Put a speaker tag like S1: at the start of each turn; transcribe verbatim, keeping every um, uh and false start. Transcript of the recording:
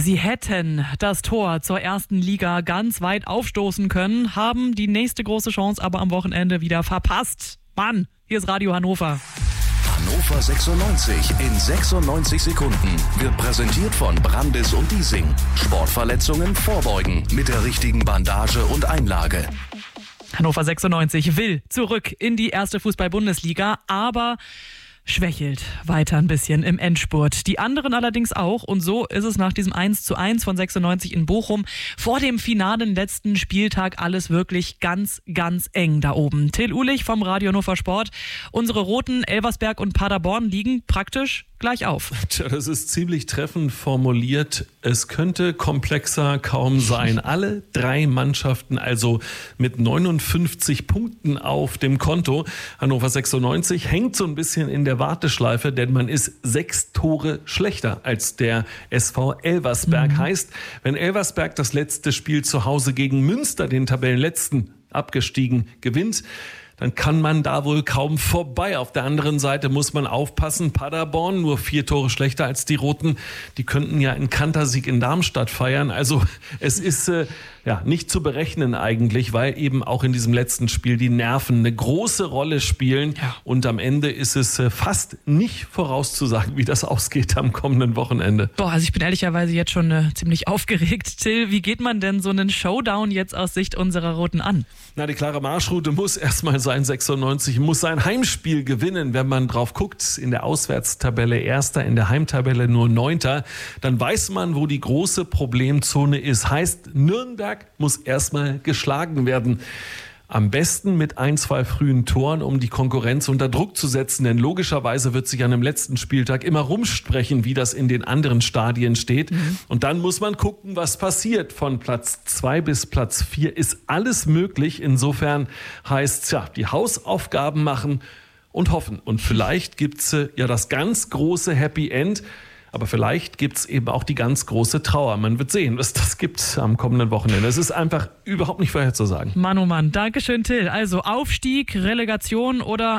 S1: Sie hätten das Tor zur ersten Liga ganz weit aufstoßen können, haben die nächste große Chance aber am Wochenende wieder verpasst. Mann, hier ist Radio Hannover.
S2: Hannover sechsundneunzig in sechsundneunzig Sekunden wird präsentiert von Brandis und Diesing. Sportverletzungen vorbeugen mit der richtigen Bandage und Einlage.
S1: Hannover sechsundneunzig will zurück in die erste Fußball-Bundesliga, aber schwächelt weiter ein bisschen im Endspurt. Die anderen allerdings auch. Und so ist es nach diesem eins zu eins von sechsundneunzig in Bochum vor dem finalen letzten Spieltag alles wirklich ganz, ganz eng da oben. Till Uhlich vom Radio Hannover Sport. Unsere Roten Elversberg und Paderborn liegen praktisch gleich auf.
S3: Tja, das ist ziemlich treffend formuliert. Es könnte komplexer kaum sein. Alle drei Mannschaften also mit neunundfünfzig Punkten auf dem Konto. Hannover sechsundneunzig hängt so ein bisschen in der Warteschleife, denn man ist sechs Tore schlechter als der S V Elversberg. Mhm. Heißt, wenn Elversberg das letzte Spiel zu Hause gegen Münster, den Tabellenletzten, abgestiegen, gewinnt, dann kann man da wohl kaum vorbei. Auf der anderen Seite muss man aufpassen. Paderborn, nur vier Tore schlechter als die Roten. Die könnten ja einen Kantersieg in Darmstadt feiern. Also es ist äh, ja nicht zu berechnen eigentlich, weil eben auch in diesem letzten Spiel die Nerven eine große Rolle spielen. Ja. Und am Ende ist es äh, fast nicht vorauszusagen, wie das ausgeht am kommenden Wochenende.
S1: Boah, also ich bin ehrlicherweise jetzt schon äh, ziemlich aufgeregt. Till, wie geht man denn so einen Showdown jetzt aus Sicht unserer Roten an?
S3: Na, die klare Marschroute muss erstmal sein, sechsundneunzig muss sein Heimspiel gewinnen. Wenn man drauf guckt, in der Auswärtstabelle Erster, in der Heimtabelle nur Neunter, dann weiß man, wo die große Problemzone ist. Heißt, Nürnberg muss erstmal geschlagen werden. Am besten mit ein, zwei frühen Toren, um die Konkurrenz unter Druck zu setzen. Denn logischerweise wird sich an dem letzten Spieltag immer rumsprechen, wie das in den anderen Stadien steht. Mhm. Und dann muss man gucken, was passiert. Von Platz zwei bis Platz vier ist alles möglich. Insofern heißt es, ja, die Hausaufgaben machen und hoffen. Und vielleicht gibt's äh, ja das ganz große Happy End. Aber vielleicht gibt es eben auch die ganz große Trauer. Man wird sehen, was das gibt am kommenden Wochenende. Es ist einfach überhaupt nicht vorherzusagen.
S1: Mann, oh Mann. Dankeschön, Till. Also Aufstieg, Relegation oder